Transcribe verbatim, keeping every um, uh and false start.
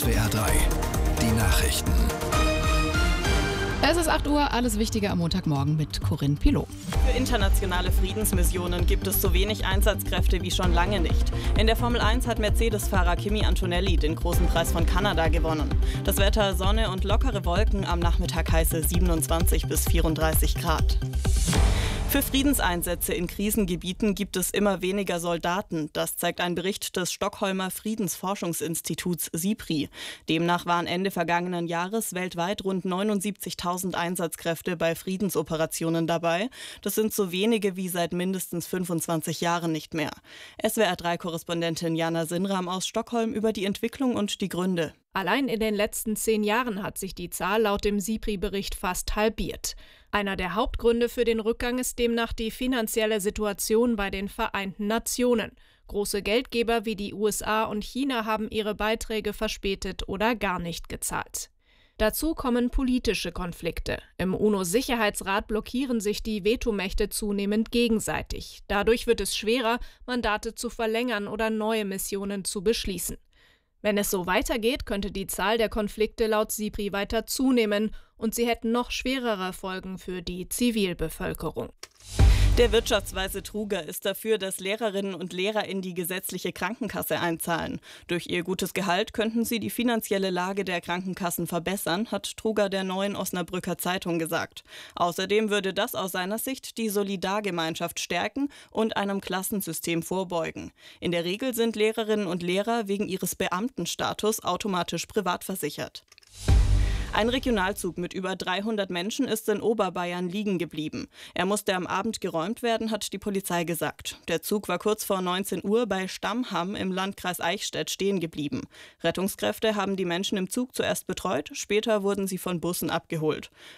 S W R drei, die Nachrichten. Es ist acht Uhr, alles Wichtige am Montagmorgen mit Corinne Pilot. Für internationale Friedensmissionen gibt es so wenig Einsatzkräfte wie schon lange nicht. In der Formel eins hat Mercedes-Fahrer Kimi Antonelli den großen Preis von Kanada gewonnen. Das Wetter Sonne und lockere Wolken, am Nachmittag heiße siebenundzwanzig bis vierunddreißig Grad. Für Friedenseinsätze in Krisengebieten gibt es immer weniger Soldaten. Das zeigt ein Bericht des Stockholmer Friedensforschungsinstituts SIPRI. Demnach waren Ende vergangenen Jahres weltweit rund neunundsiebzigtausend Einsatzkräfte bei Friedensoperationen dabei. Das sind so wenige wie seit mindestens fünfundzwanzig Jahren nicht mehr. S W R drei Korrespondentin Jana Sinram aus Stockholm über die Entwicklung und die Gründe. Allein in den letzten zehn Jahren hat sich die Zahl laut dem SIPRI-Bericht fast halbiert. Einer der Hauptgründe für den Rückgang ist demnach die finanzielle Situation bei den Vereinten Nationen. Große Geldgeber wie die U S A und China haben ihre Beiträge verspätet oder gar nicht gezahlt. Dazu kommen politische Konflikte. Im UNO-Sicherheitsrat blockieren sich die Vetomächte zunehmend gegenseitig. Dadurch wird es schwerer, Mandate zu verlängern oder neue Missionen zu beschließen. Wenn es so weitergeht, könnte die Zahl der Konflikte laut SIPRI weiter zunehmen und sie hätten noch schwerere Folgen für die Zivilbevölkerung. Der Wirtschaftsweise Truger ist dafür, dass Lehrerinnen und Lehrer in die gesetzliche Krankenkasse einzahlen. Durch ihr gutes Gehalt könnten sie die finanzielle Lage der Krankenkassen verbessern, hat Truger der Neuen Osnabrücker Zeitung gesagt. Außerdem würde das aus seiner Sicht die Solidargemeinschaft stärken und einem Klassensystem vorbeugen. In der Regel sind Lehrerinnen und Lehrer wegen ihres Beamtenstatus automatisch privat versichert. Ein Regionalzug mit über dreihundert Menschen ist in Oberbayern liegen geblieben. Er musste am Abend geräumt werden, hat die Polizei gesagt. Der Zug war kurz vor neunzehn Uhr bei Stammham im Landkreis Eichstätt stehen geblieben. Rettungskräfte haben die Menschen im Zug zuerst betreut, später wurden sie von Bussen abgeholt.